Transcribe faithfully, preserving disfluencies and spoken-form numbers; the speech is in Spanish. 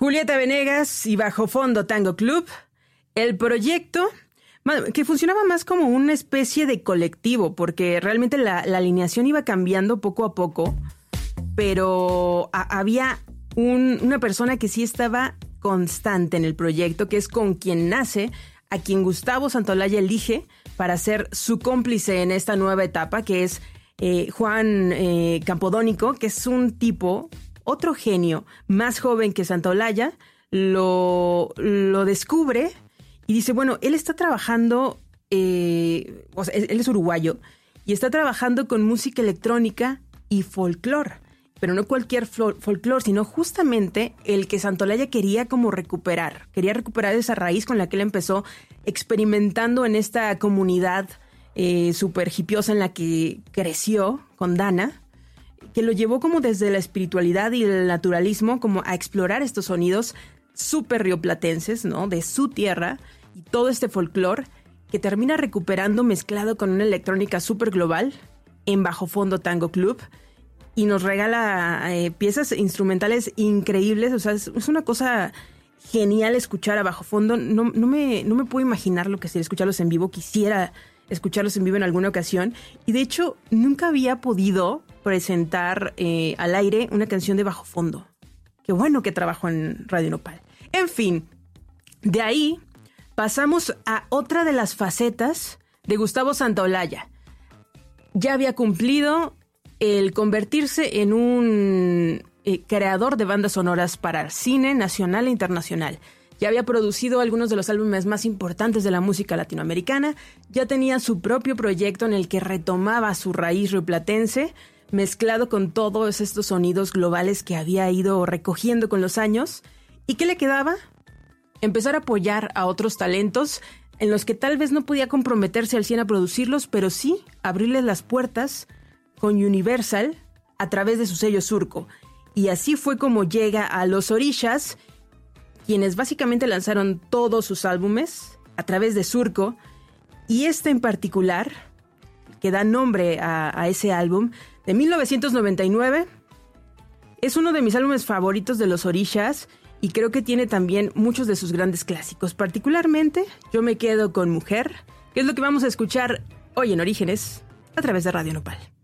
Julieta Venegas y Bajo Fondo Tango Club, el proyecto que funcionaba más como una especie de colectivo, porque realmente la, la alineación iba cambiando poco a poco, pero a, había un, una persona que sí estaba constante en el proyecto, que es con quien nace, a quien Gustavo Santaolalla elige para ser su cómplice en esta nueva etapa, que es eh, Juan eh, Campodónico, que es un tipo... Otro genio, más joven que Santaolalla, lo, lo descubre y dice, bueno, él está trabajando, eh, o sea, él es uruguayo, y está trabajando con música electrónica y folclore, pero no cualquier folclore, sino justamente el que Santaolalla quería como recuperar, quería recuperar esa raíz con la que él empezó experimentando en esta comunidad eh, súper hipiosa en la que creció con Dana, que lo llevó como desde la espiritualidad y el naturalismo como a explorar estos sonidos súper rioplatenses, ¿no? De su tierra y todo este folclore que termina recuperando mezclado con una electrónica súper global en Bajo Fondo Tango Club y nos regala eh, piezas instrumentales increíbles. O sea, es, es una cosa genial escuchar a Bajo Fondo. No, no, me, no me puedo imaginar lo que sería escucharlos en vivo. Quisiera escucharlos en vivo en alguna ocasión. Y de hecho, nunca había podido presentar eh, al aire una canción de Bajo Fondo. Qué bueno que trabajo en Radio Nopal. En fin, de ahí pasamos a otra de las facetas de Gustavo Santaolalla. Ya había cumplido el convertirse en un eh, creador de bandas sonoras para cine nacional e internacional. Ya había producido algunos de los álbumes más importantes de la música latinoamericana. Ya tenía su propio proyecto en el que retomaba su raíz rioplatense, mezclado con todos estos sonidos globales que había ido recogiendo con los años. ¿Y qué le quedaba? Empezar a apoyar a otros talentos en los que tal vez no podía comprometerse al cien a producirlos, pero sí abrirles las puertas con Universal a través de su sello Surco. Y así fue como llega a Los Orishas, quienes básicamente lanzaron todos sus álbumes a través de Surco, y este en particular, que da nombre a, a ese álbum, de mil novecientos noventa y nueve, es uno de mis álbumes favoritos de Los Orishas y creo que tiene también muchos de sus grandes clásicos. Particularmente, yo me quedo con Mujer, que es lo que vamos a escuchar hoy en Orígenes a través de Radio Nopal.